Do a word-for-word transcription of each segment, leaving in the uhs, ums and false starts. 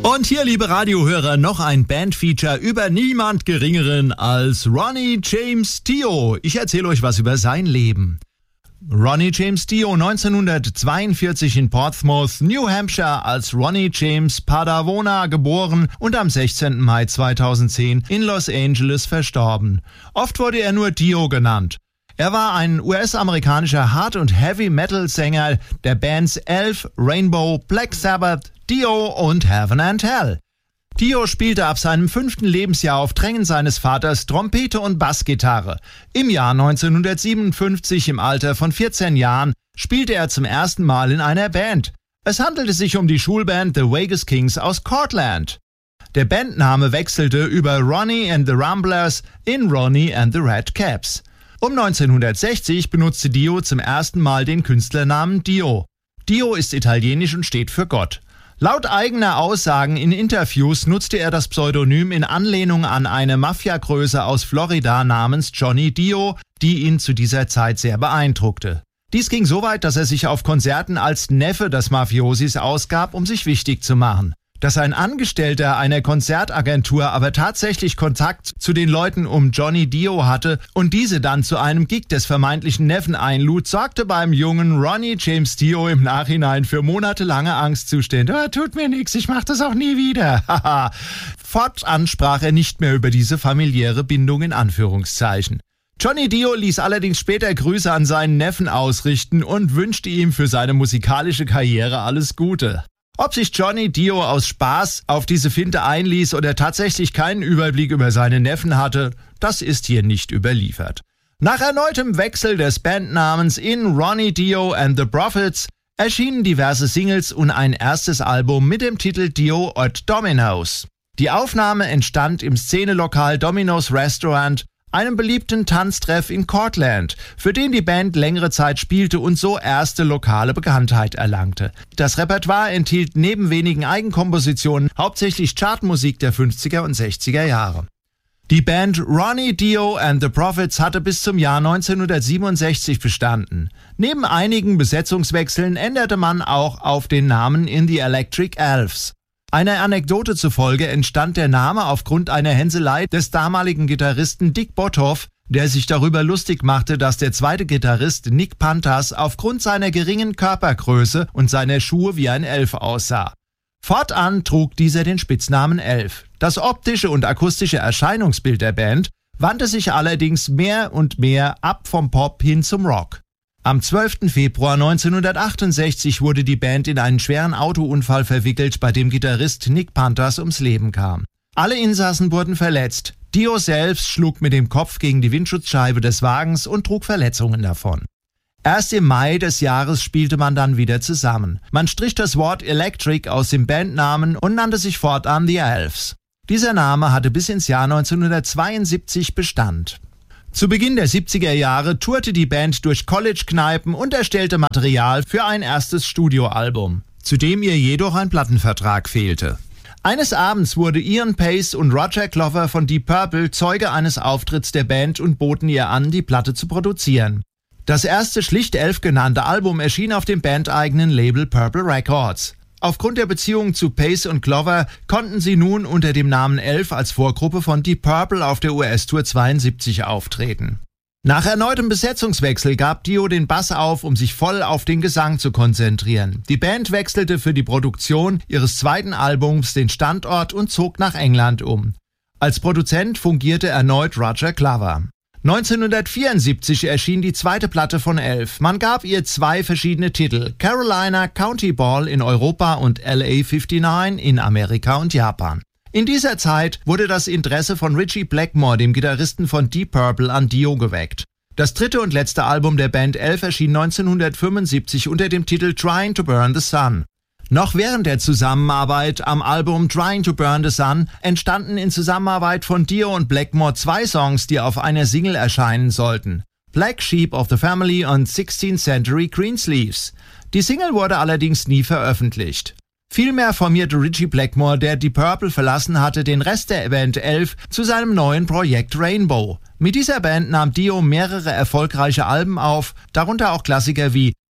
Und hier, liebe Radiohörer, noch ein Bandfeature über niemand Geringeren als Ronnie James Dio. Ich erzähle euch was über sein Leben. Ronnie James Dio, neunzehnhundertzweiundvierzig in Portsmouth, New Hampshire, als Ronnie James Padavona geboren und am sechzehnten Mai zweitausendzehn in Los Angeles verstorben. Oft wurde er nur Dio genannt. Er war ein U S-amerikanischer Hard- und Heavy-Metal-Sänger der Bands Elf, Rainbow, Black Sabbath, Dio und Heaven and Hell. Dio spielte ab seinem fünften Lebensjahr auf Drängen seines Vaters Trompete und Bassgitarre. Im Jahr neunzehnhundertsiebenundfünfzig, im Alter von vierzehn Jahren, spielte er zum ersten Mal in einer Band. Es handelte sich um die Schulband The Vegas Kings aus Cortland. Der Bandname wechselte über Ronnie and the Rumblers in Ronnie and the Red Caps. Um neunzehnhundertsechzig benutzte Dio zum ersten Mal den Künstlernamen Dio. Dio ist italienisch und steht für Gott. Laut eigener Aussagen in Interviews nutzte er das Pseudonym in Anlehnung an eine Mafiagröße aus Florida namens Johnny Dio, die ihn zu dieser Zeit sehr beeindruckte. Dies ging so weit, dass er sich auf Konzerten als Neffe des Mafiosis ausgab, um sich wichtig zu machen. Dass ein Angestellter einer Konzertagentur aber tatsächlich Kontakt zu den Leuten um Johnny Dio hatte und diese dann zu einem Gig des vermeintlichen Neffen einlud, sorgte beim jungen Ronnie James Dio im Nachhinein für monatelange Angstzustände. Oh, tut mir nix, ich mach das auch nie wieder. Haha. Fortan sprach er nicht mehr über diese familiäre Bindung in Anführungszeichen. Johnny Dio ließ allerdings später Grüße an seinen Neffen ausrichten und wünschte ihm für seine musikalische Karriere alles Gute. Ob sich Johnny Dio aus Spaß auf diese Finte einließ oder tatsächlich keinen Überblick über seine Neffen hatte, das ist hier nicht überliefert. Nach erneutem Wechsel des Bandnamens in Ronnie Dio and the Prophets erschienen diverse Singles und ein erstes Album mit dem Titel Dio at Domino's. Die Aufnahme entstand im Szenelokal Domino's Restaurant, einem beliebten Tanztreff in Cortland, für den die Band längere Zeit spielte und so erste lokale Bekanntheit erlangte. Das Repertoire enthielt neben wenigen Eigenkompositionen hauptsächlich Chartmusik der fünfziger und sechziger Jahre. Die Band Ronnie Dio and the Prophets hatte bis zum Jahr neunzehnhundertsiebenundsechzig bestanden. Neben einigen Besetzungswechseln änderte man auch auf den Namen in The Electric Elves. Einer Anekdote zufolge entstand der Name aufgrund einer Hänselei des damaligen Gitarristen Dick Bothoff, der sich darüber lustig machte, dass der zweite Gitarrist Nick Pantas aufgrund seiner geringen Körpergröße und seiner Schuhe wie ein Elf aussah. Fortan trug dieser den Spitznamen Elf. Das optische und akustische Erscheinungsbild der Band wandte sich allerdings mehr und mehr ab vom Pop hin zum Rock. Am zwölften Februar neunzehnhundertachtundsechzig wurde die Band in einen schweren Autounfall verwickelt, bei dem Gitarrist Nick Pantas ums Leben kam. Alle Insassen wurden verletzt. Dio selbst schlug mit dem Kopf gegen die Windschutzscheibe des Wagens und trug Verletzungen davon. Erst im Mai des Jahres spielte man dann wieder zusammen. Man strich das Wort Electric aus dem Bandnamen und nannte sich fortan The Elves. Dieser Name hatte bis ins Jahr neunzehnhundertzweiundsiebzig Bestand. Zu Beginn der siebziger Jahre tourte die Band durch College-Kneipen und erstellte Material für ein erstes Studioalbum, zu dem ihr jedoch ein Plattenvertrag fehlte. Eines Abends wurde Ian Pace und Roger Glover von Deep Purple Zeuge eines Auftritts der Band und boten ihr an, die Platte zu produzieren. Das erste schlicht Elf genannte Album erschien auf dem bandeigenen Label Purple Records. Aufgrund der Beziehung zu Pace und Glover konnten sie nun unter dem Namen Elf als Vorgruppe von Deep Purple auf der U S-Tour zweiundsiebzig auftreten. Nach erneutem Besetzungswechsel gab Dio den Bass auf, um sich voll auf den Gesang zu konzentrieren. Die Band wechselte für die Produktion ihres zweiten Albums den Standort und zog nach England um. Als Produzent fungierte erneut Roger Glover. neunzehnhundertvierundsiebzig erschien die zweite Platte von Elf. Man gab ihr zwei verschiedene Titel: Carolina County Ball in Europa und L A neunundfünfzig in Amerika und Japan. In dieser Zeit wurde das Interesse von Ritchie Blackmore, dem Gitarristen von Deep Purple, an Dio geweckt. Das dritte und letzte Album der Band Elf erschien neunzehnhundertfünfundsiebzig unter dem Titel Trying to Burn the Sun. Noch während der Zusammenarbeit am Album Trying to Burn the Sun entstanden in Zusammenarbeit von Dio und Blackmore zwei Songs, die auf einer Single erscheinen sollten: Black Sheep of the Family und sixteenth Century Greensleeves. Die Single wurde allerdings nie veröffentlicht. Vielmehr formierte Ritchie Blackmore, der Deep Purple verlassen hatte, den Rest der Band Elf zu seinem neuen Projekt Rainbow. Mit dieser Band nahm Dio mehrere erfolgreiche Alben auf, darunter auch Klassiker wie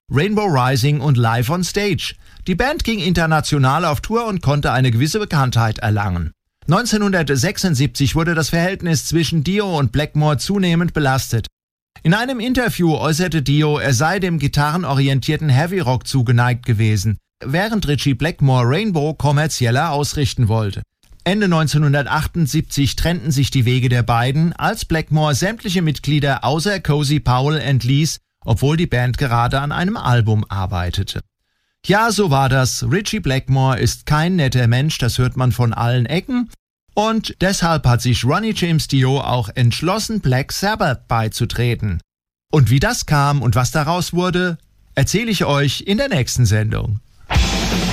Rainbow Rising und Live on Stage. Die Band ging international auf Tour und konnte eine gewisse Bekanntheit erlangen. neunzehnhundertsechsundsiebzig wurde das Verhältnis zwischen Dio und Blackmore zunehmend belastet. In einem Interview äußerte Dio, er sei dem gitarrenorientierten Heavy Rock zugeneigt gewesen, während Ritchie Blackmore Rainbow kommerzieller ausrichten wollte. Ende neunzehnhundertachtundsiebzig trennten sich die Wege der beiden, als Blackmore sämtliche Mitglieder außer Cozy Powell entließ, obwohl die Band gerade an einem Album arbeitete. Ja, so war das. Ritchie Blackmore ist kein netter Mensch, das hört man von allen Ecken. Und deshalb hat sich Ronnie James Dio auch entschlossen, Black Sabbath beizutreten. Und wie das kam und was daraus wurde, erzähle ich euch in der nächsten Sendung.